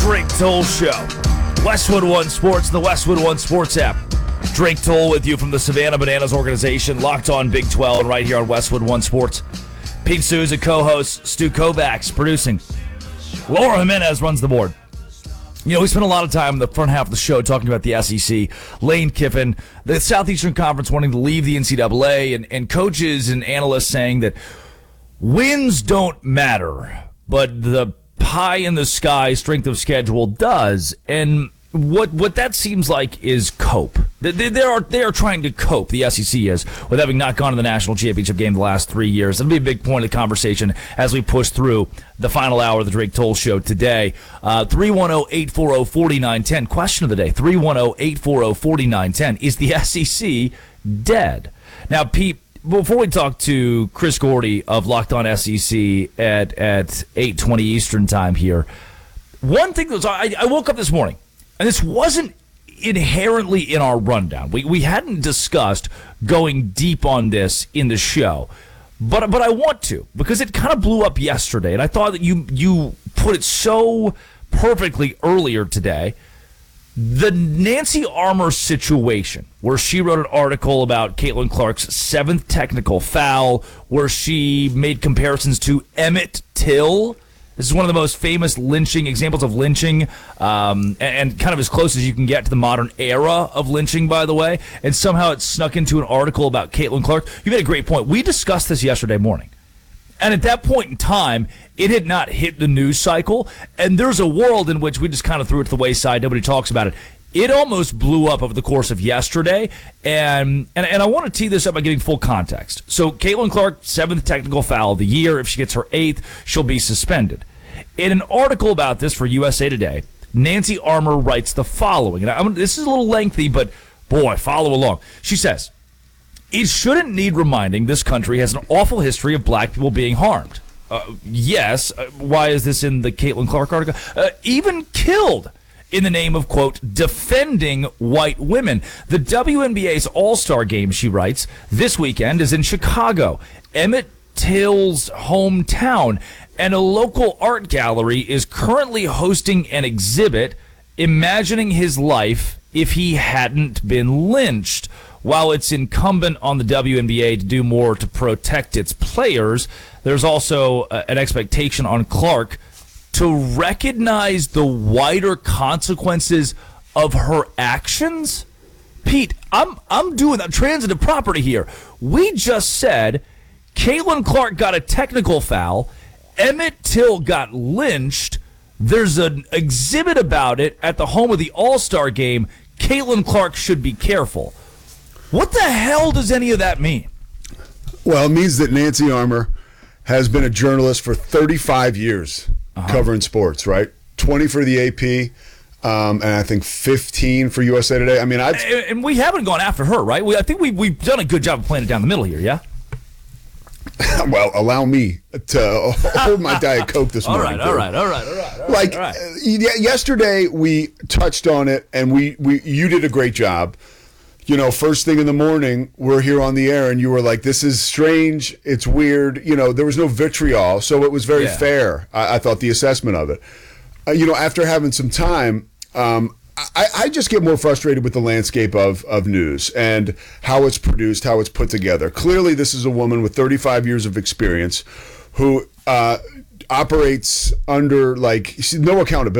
Drake Toll Show. Westwood One Sports, the Westwood One Sports app. Drake Toll with you from the Savannah Bananas organization, locked on Big 12, and right here on Westwood One Sports. Pete Souza, co-host, Stu Kovacs producing. Laura Jimenez runs the board. You know, we spent a lot of time in the front half of the show talking about the SEC, Lane Kiffin, the Southeastern Conference wanting to leave the NCAA, and coaches and analysts saying that wins don't matter, but the pie in the sky strength of schedule does. And what that seems like is cope. They are trying to cope, the SEC is, with having not gone to the national championship game the last 3 years. That'll be a big point of the conversation as we push through the final hour of the Drake Toll Show today. 310-840-4910. Question of the day, 310-840-4910. Is the SEC dead? Now, Pete, before we talk to Chris Gordy of Locked On SEC at 8:20 Eastern time here, one thing that was, I woke up this morning, and this wasn't inherently in our rundown. We hadn't discussed going deep on this in the show, but I want to, because it kind of blew up yesterday, and I thought that you put it so perfectly earlier today. The Nancy Armour situation, where she wrote an article about Caitlin Clark's 7th technical foul, where she made comparisons to Emmett Till. This is one of the most famous examples of lynching, and kind of as close as you can get to the modern era of lynching, by the way. And somehow it snuck into an article about Caitlin Clark. You made a great point. We discussed this yesterday morning. And at that point in time, it had not hit the news cycle. And there's a world in which we just kind of threw it to the wayside. Nobody talks about it. It almost blew up over the course of yesterday. And I want to tee this up by getting full context. So Caitlin Clark, 7th technical foul of the year. If she gets her 8th, she'll be suspended. In an article about this for USA Today, Nancy Armour writes the following. And this is a little lengthy, but boy, follow along. She says, "It shouldn't need reminding this country has an awful history of black people being harmed." Yes. Why is this in the Caitlin Clark article? Even killed in the name of, quote, defending white women. The WNBA's All-Star Game, she writes, this weekend is in Chicago, Emmett Till's hometown, and a local art gallery is currently hosting an exhibit imagining his life if he hadn't been lynched. While it's incumbent on the WNBA to do more to protect its players, there's also an expectation on Clark to recognize the wider consequences of her actions. Pete, I'm doing that transitive property here. We just said Caitlin Clark got a technical foul. Emmett Till got lynched. There's an exhibit about it at the home of the All-Star Game. Caitlin Clark should be careful. What the hell does any of that mean? Well, it means that Nancy Armour has been a journalist for 35 years covering sports, right? 20 for the AP, and I think 15 for USA Today. I mean, and we haven't gone after her, right? I think we've done a good job of playing it down the middle here, yeah? Well, allow me to hold my Diet Coke this morning. All right. Yesterday we touched on it, and you did a great job. You know, first thing in the morning, we're here on the air, and you were like, this is strange, it's weird. You know, there was no vitriol, so it was very fair, I thought, the assessment of it. After having some time, I just get more frustrated with the landscape of news and how it's produced, how it's put together. Clearly, this is a woman with 35 years of experience who operates under, no accountability.